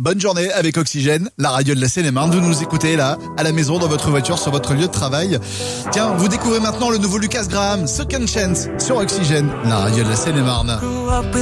Bonne journée avec Oxygène, la radio de la Seine-et-Marne. Vous nous écoutez là, à la maison, dans votre voiture, sur votre lieu de travail. Tiens, vous découvrez maintenant le nouveau Lucas Graham, Second Chance, sur Oxygène, la radio de la Seine-et-Marne.